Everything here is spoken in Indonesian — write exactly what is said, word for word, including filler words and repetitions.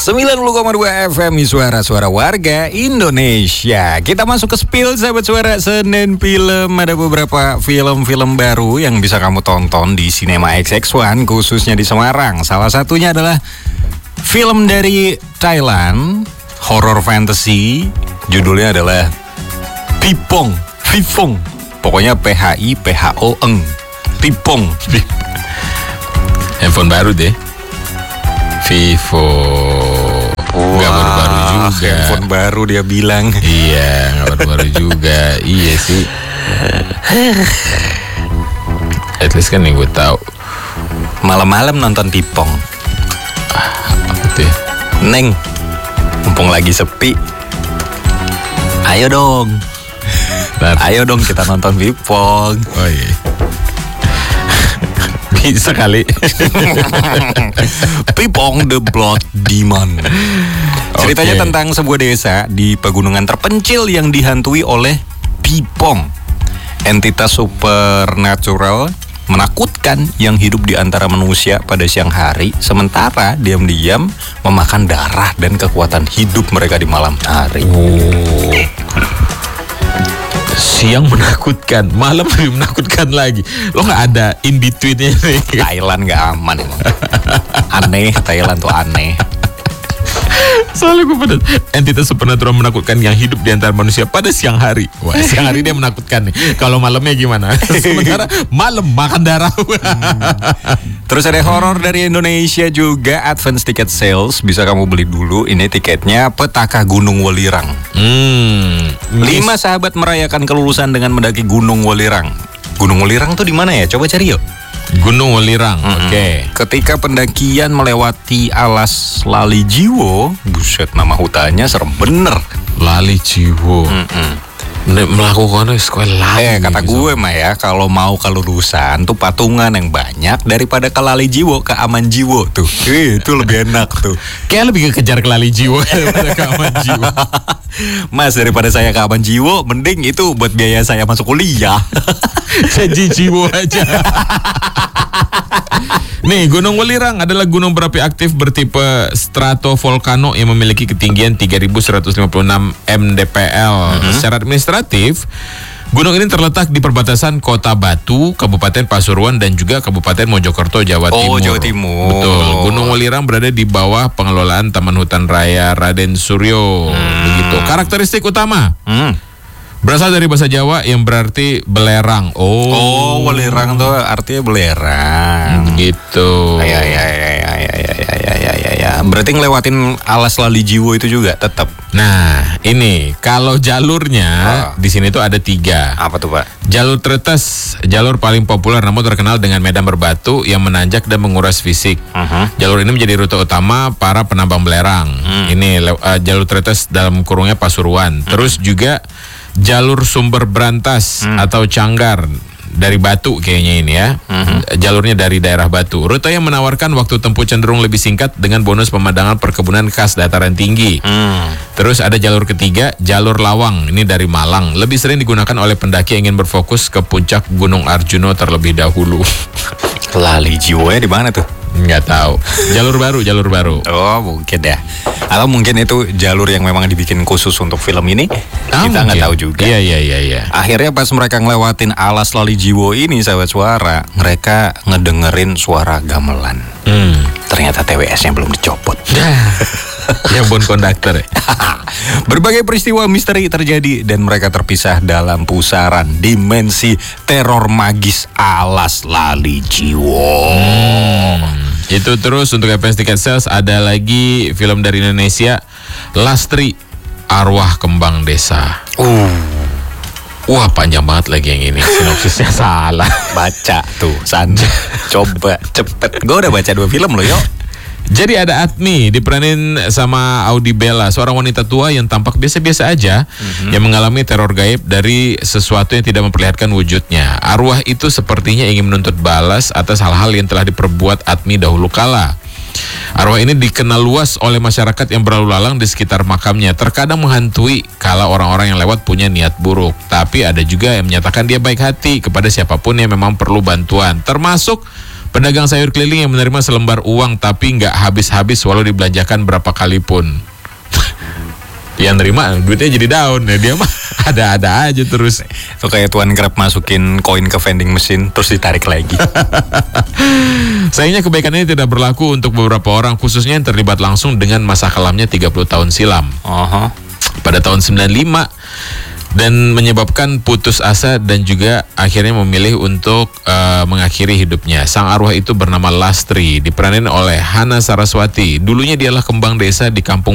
sembilan puluh koma dua F M Suara-suara warga Indonesia. Kita masuk ke spill sahabat suara Senin Film. Ada beberapa film-film baru yang bisa kamu tonton di Cinema X X satu, khususnya di Semarang. Salah satunya adalah film dari Thailand, horror fantasy. Judulnya adalah Pipong Pipong. Pokoknya P H I P H O N Pipong. Handphone baru deh, Vivo. Gak baru-baru juga. Handphone baru dia bilang. Iya, gak baru-baru juga. Iya sih. At least kan yang gue tahu. Malam-malam nonton Pipong. Apa tuh ya? Neng, mumpung lagi sepi, ayo dong. Nah, Ayo dong kita nonton Pipong. oh iya. Bisa kali. Pipong the Blood Demon. Ceritanya Oke. tentang sebuah desa di pegunungan terpencil yang dihantui oleh Pipong, entitas supernatural menakutkan yang hidup di antara manusia pada siang hari, sementara diam-diam memakan darah dan kekuatan hidup mereka di malam hari. Oh. Siang menakutkan, malam lebih menakutkan lagi. Lo nggak ada in betweennya nih. Thailand nggak aman emang. Aneh, Thailand tuh aneh. Soalnya gue pada entitas supernatural menakutkan yang hidup di antara manusia pada siang hari. Wah, siang hari dia menakutkan nih. Kalau malamnya gimana? Sementara malam makan darah. Terus ada horor dari Indonesia juga, advance ticket sales, bisa kamu beli dulu. Ini tiketnya Petaka Gunung Welirang. Hmm. Lima sahabat merayakan kelulusan dengan mendaki Gunung Welirang. Gunung Welirang tuh di mana ya? Coba cari yuk. Gunung Welirang. Mm-mm. Oke. Okay. Ketika pendakian melewati alas Lali Jiwo, buset, nama hutannya serem bener. Lali Jiwo. Mm-mm. Melakukannya sekolah lali. Eh kata gue mah ya, kalau mau kelulusan tuh patungan yang banyak daripada ke Lali Jiwo, ke Aman Jiwo tuh. Eh, itu lebih enak tuh. Kayak lebih kejar ke Lali Jiwo daripada ke Aman Jiwo. Mas, daripada saya ke Aman Jiwo, mending itu buat biaya saya masuk kuliah. Janji Jiwo aja. Nih, Gunung Welirang adalah gunung berapi aktif bertipe stratovolcano yang memiliki ketinggian tiga ribu seratus lima puluh enam mdpl. Mm-hmm. Secara administratif, gunung ini terletak di perbatasan Kota Batu, Kabupaten Pasuruan dan juga Kabupaten Mojokerto, Jawa Oh, Timur. Jawa Timur. Betul. Gunung Welirang berada di bawah pengelolaan Taman Hutan Raya Raden Suryo. Hmm. Begitu. Karakteristik utama. Hmm. Berasal dari bahasa Jawa yang berarti belerang. Oh, Oh, Welirang tuh artinya belerang. Gitu. Ya ya ya ya ya ya ya ya ya ya. Berarti ngelewatin alas Lali Jiwo itu juga tetap. Nah, ini kalau jalurnya Oh. di sini tuh ada tiga. Apa tuh, Pak? Jalur Tretes, jalur paling populer namun terkenal dengan medan berbatu yang menanjak dan menguras fisik. Uh-huh. Jalur ini menjadi rute utama para penambang belerang. Hmm. Ini uh, jalur Tretes dalam kurungnya Pasuruan. Hmm. Terus juga jalur Sumber Brantas Hmm. atau Canggar dari Batu kayaknya ini ya. Hmm. Jalurnya dari daerah Batu. Rute yang menawarkan waktu tempuh cenderung lebih singkat dengan bonus pemandangan perkebunan khas dataran tinggi. Hmm. Terus ada jalur ketiga, jalur Lawang. Ini dari Malang. Lebih sering digunakan oleh pendaki yang ingin berfokus ke puncak Gunung Arjuno terlebih dahulu. Lali Jiwonya di mana tuh? Nggak tahu. Jalur baru, jalur baru. Oh, mungkin ya. Atau mungkin itu jalur yang memang dibikin khusus untuk film ini. Ah, Kita nggak mungkin. tahu juga. Iya, iya, iya, iya. Akhirnya pas mereka ngelewatin alas Lali Jiwo ini, sahabat suara, mereka ngedengerin suara gamelan. Hmm. Ternyata T W S-nya belum dicopot. Yang bon konduktor ya. Berbagai peristiwa misteri terjadi dan mereka terpisah dalam pusaran dimensi teror magis alas Lali Jiwo. Hmm. Itu terus untuk Advance Ticket Sales ada lagi film dari Indonesia, Lastri, Arwah Kembang Desa. Uh, Wah, panjang banget lagi yang ini. Sinopsisnya salah. baca tuh, San. Coba cepet. Gue udah baca dua film loh, yuk. Jadi ada Atmi diperanin sama Audi Bella, seorang wanita tua yang tampak biasa-biasa aja, mm-hmm. yang mengalami teror gaib dari sesuatu yang tidak memperlihatkan wujudnya. Arwah itu sepertinya ingin menuntut balas atas hal-hal yang telah diperbuat Atmi dahulu kala. Arwah ini dikenal luas oleh masyarakat yang berlalu lalang di sekitar makamnya. Terkadang menghantui kala orang-orang yang lewat punya niat buruk. Tapi ada juga yang menyatakan dia baik hati kepada siapapun yang memang perlu bantuan, termasuk Pedagang sayur keliling yang menerima selembar uang tapi nggak habis-habis walau dibelanjakan berapa kali pun. Yang nerima duitnya jadi daun ya, dia mah ada-ada aja terus. Itu kayak Tuan Grab masukin koin ke vending mesin terus ditarik lagi. Sayangnya kebaikan ini tidak berlaku untuk beberapa orang, khususnya yang terlibat langsung dengan masa kelamnya tiga puluh tahun silam. Uh-huh. Pada tahun sembilan puluh lima, dan menyebabkan putus asa dan juga akhirnya memilih untuk uh, mengakhiri hidupnya. Sang arwah itu bernama Lastri, diperanin oleh Hana Saraswati. Dulunya dialah kembang desa di kampung